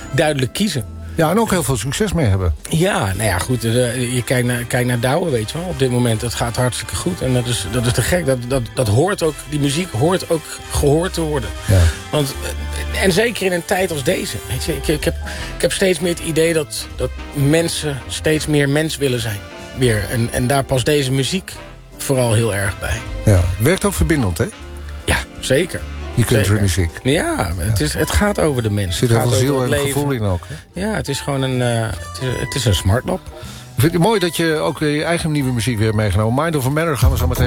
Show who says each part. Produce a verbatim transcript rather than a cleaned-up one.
Speaker 1: duidelijk kiezen.
Speaker 2: Ja, en ook heel veel succes mee hebben.
Speaker 1: Ja, nou ja, goed. Uh, je kijkt naar, kijkt naar Douwe, weet je wel. Op dit moment, het gaat hartstikke goed. En dat is, dat is te gek. Dat, dat, dat hoort ook, die muziek hoort ook gehoord te worden. Ja. Want, uh, en zeker in een tijd als deze. Weet je, ik, ik, heb, ik heb steeds meer het idee dat, dat mensen steeds meer mens willen zijn. Weer. En, en daar past deze muziek vooral heel erg bij.
Speaker 2: Ja, werkt ook verbindend, hè?
Speaker 1: Ja, zeker.
Speaker 2: Die countrymuziek.
Speaker 1: Ja, het, is, het gaat over de mens.
Speaker 2: Er zit er wel ziel en gevoel in ook. Hè?
Speaker 1: Ja, het is gewoon een, uh, het is, het is een smartlap.
Speaker 2: Ik vind het mooi dat je ook je eigen nieuwe muziek weer hebt meegenomen. Mind Over Matter gaan we zo meteen